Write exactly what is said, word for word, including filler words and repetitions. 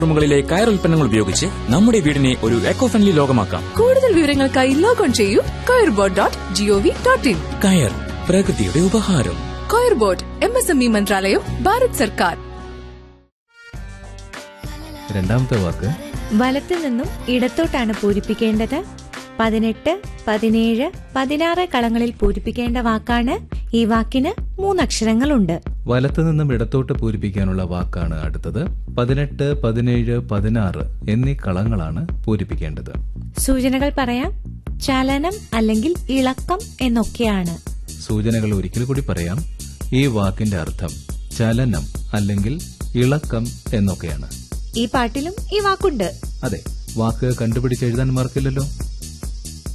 റൂമുകളിലെ കയർ ഉൽപ്പന്നങ്ങൾ ഉപയോഗിച്ച് നമ്മുടെ വീടിനെ ഒരു എക്കോ ഫ്രണ്ട്ലി ലോകമാക്കാം. കൂടുതൽ വിവരങ്ങൾക്കായി ലോഗോൺ ചെയ്യൂ Coir Board dot G O V dot in. കയർ, പ്രകൃതിയുടെ ഉപഹാരം. Coir Board, M S M E മന്ത്രാലയം, ഭാരത് സർക്കാർ. രണ്ടാമത്തെ വാക്ക് വലത്തു നിന്നും ഇടത്തോട്ടാണ് പൂരിപ്പിക്കേണ്ടത്. പതിനെട്ട്, പതിനേഴ്, പതിനാറ് കളങ്ങളിൽ പൂരിപ്പിക്കേണ്ട വാക്കാണ്. ഈ വാക്കിന് മൂന്നക്ഷരങ്ങളുണ്ട്. വലത്തു നിന്നും ഇടത്തോട്ട് പൂരിപ്പിക്കാനുള്ള വാക്കാണ് അടുത്തത്. പതിനെട്ട്, പതിനേഴ്, പതിനാറ് എന്നീ കളങ്ങളാണ് പൂരിപ്പിക്കേണ്ടത്. സൂചനകൾ പറയാം. ചലനം അല്ലെങ്കിൽ ഇളക്കം എന്നൊക്കെയാണ്. സൂചനകൾ ഒരിക്കൽ കൂടി പറയാം. ഈ വാക്കിന്റെ അർത്ഥം ചലനം അല്ലെങ്കിൽ ഇളക്കം എന്നൊക്കെയാണ്. ഈ പാട്ടിലും ഈ വാക്കുണ്ട്. അതെ, വാക്ക് കണ്ടുപിടിച്ച് എഴുതാൻ മറക്കില്ലല്ലോ.